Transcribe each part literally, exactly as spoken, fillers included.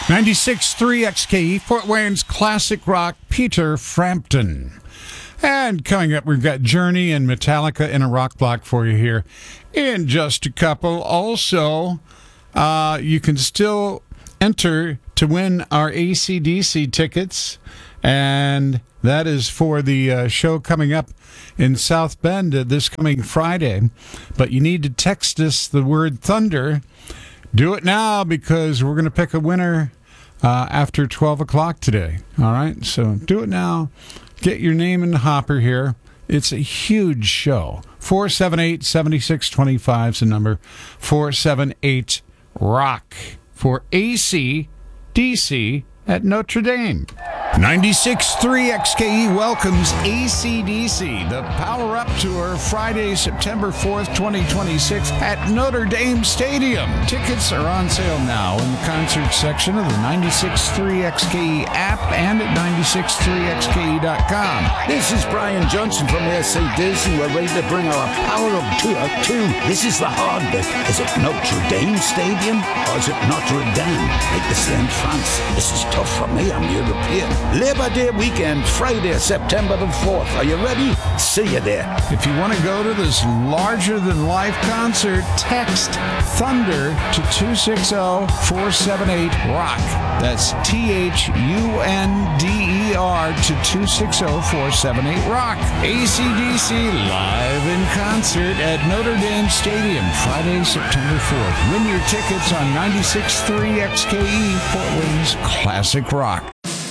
ninety-six point three X K E, Fort Wayne's classic rock, Peter Frampton. And coming up, we've got Journey and Metallica in a rock block for you here in just a couple. Also, uh, you can still enter to win our A C D C tickets, and that is for the uh, show coming up in South Bend uh, this coming Friday. But you need to text us the word Thunder. Do it now, because we're going to pick a winner uh, after twelve o'clock today. All right? So do it now. Get your name in the hopper here. It's a huge show. four seven eight, seven six two five is the number. four seven eight rock for A C D C at Notre Dame. ninety-six point three X K E welcomes A C D C, the Power Up Tour, Friday, September fourth, twenty twenty-six at Notre Dame Stadium. Tickets are on sale now in the concert section of the ninety-six point three X K E app and at ninety-six point three X K E dot com. This is Brian Johnson from A C D C. We're ready to bring our Power Up Tour to. This is the hard bit. Is it Notre Dame Stadium or is it Notre Dame, like the Saint France? This is tough for me. I'm European. Labor Day weekend, Friday, September the fourth. Are you ready? See you there. If you want to go to this larger-than-life concert, text Thunder to two six zero, four seven eight, rock. That's T H U N D E R to two six zero, four seven eight, rock. A C D C live in concert at Notre Dame Stadium, Friday, September fourth. Win your tickets on ninety-six point three X K E, Fort Wayne's classic rock.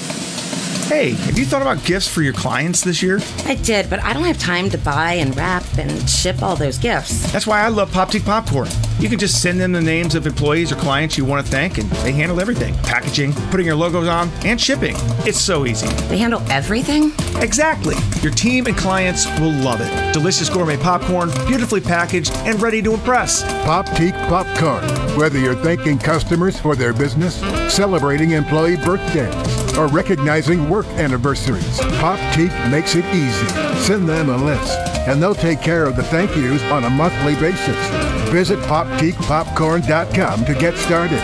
Hey, have you thought about gifts for your clients this year? I did, but I don't have time to buy and wrap and ship all those gifts. That's why I love Poptique Popcorn. You can just send them the names of employees or clients you want to thank, and they handle everything. Packaging, putting your logos on, and shipping. It's so easy. They handle everything? Exactly. Your team and clients will love it. Delicious gourmet popcorn, beautifully packaged, and ready to impress. Poptique Popcorn. Whether you're thanking customers for their business, celebrating employee birthdays, or recognizing work anniversaries, Poptique makes it easy. Send them a list, and they'll take care of the thank yous on a monthly basis. Visit poptique popcorn dot com to get started.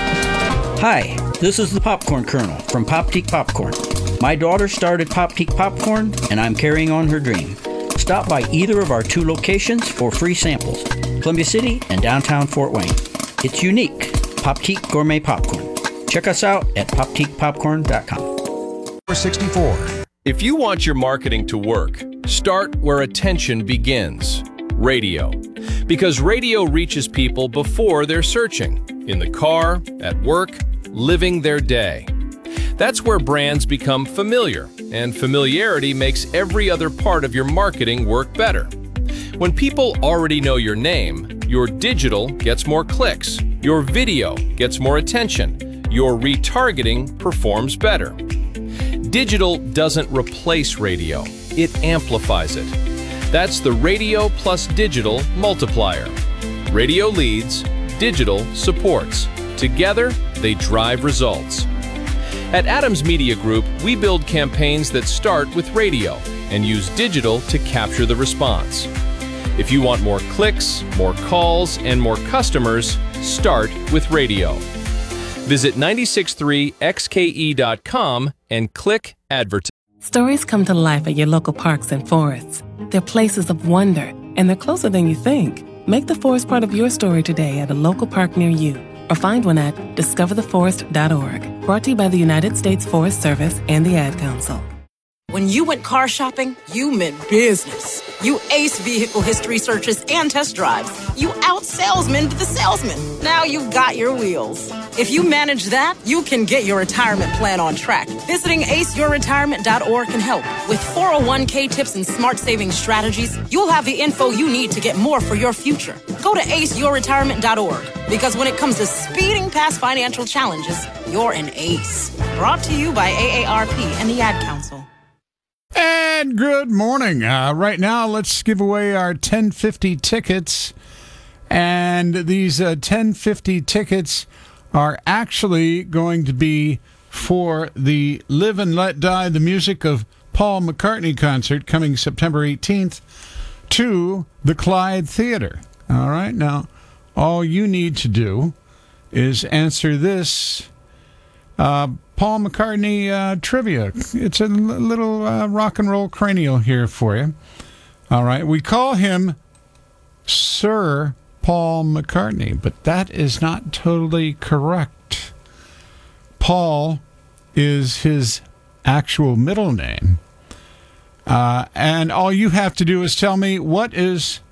Hi, this is the Popcorn Colonel from Poptique Popcorn. My daughter started Poptique Popcorn, and I'm carrying on her dream. Stop by either of our two locations for free samples, Columbia City and downtown Fort Wayne. It's unique, Poptique Gourmet Popcorn. Check us out at poptique popcorn dot com. sixty-four. If you want your marketing to work, start where attention begins. Radio. Because radio reaches people before they're searching. In the car, at work, living their day. That's where brands become familiar, and familiarity makes every other part of your marketing work better. When people already know your name, your digital gets more clicks, your video gets more attention, your retargeting performs better. Digital doesn't replace radio, it amplifies it. That's the radio plus digital multiplier. Radio leads, digital supports. Together, they drive results. At Adams Media Group, we build campaigns that start with radio and use digital to capture the response. If you want more clicks, more calls, and more customers, start with radio. Visit ninety-six point three X K E dot com and click Advertise. Stories come to life at your local parks and forests. They're places of wonder, and they're closer than you think. Make the forest part of your story today at a local park near you, or find one at discover the forest dot org. Brought to you by the United States Forest Service and the Ad Council. When you went car shopping, you meant business. You aced vehicle history searches and test drives. You out-salesmaned the salesman. Now you've got your wheels. If you manage that, you can get your retirement plan on track. Visiting ace your retirement dot org can help. With four oh one k tips and smart saving strategies, you'll have the info you need to get more for your future. Go to ace your retirement dot org, because when it comes to speeding past financial challenges, you're an ace. Brought to you by A A R P and the Ad Council. And good morning. Uh, right now, let's give away our ten fifty tickets. And these uh, ten fifty tickets are actually going to be for the Live and Let Die, the music of Paul McCartney concert coming September eighteenth to the Clyde Theater. All right. Now, all you need to do is answer this Uh, Paul McCartney uh, trivia. It's a l- little uh, rock and roll cranial here for you. All right. We call him Sir Paul McCartney, but that is not totally correct. Paul is his actual middle name. Uh, and all you have to do is tell me, what is